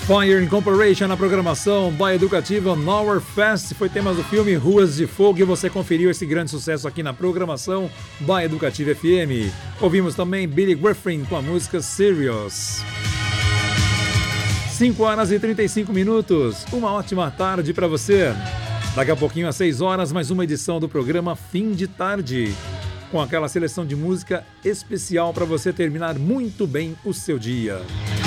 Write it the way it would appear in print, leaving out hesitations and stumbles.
Fire Incorporation na programação Boa Educativa. Nowhere Fest foi tema do filme Ruas de Fogo e você conferiu esse grande sucesso aqui na programação Boa Educativa FM. Ouvimos também Billy Griffin com a música Serious. 5 horas e 35 minutos. Uma ótima tarde para você. Daqui a pouquinho às 6 horas, mais uma edição do programa Fim de Tarde, com aquela seleção de música especial para você terminar muito bem o seu dia.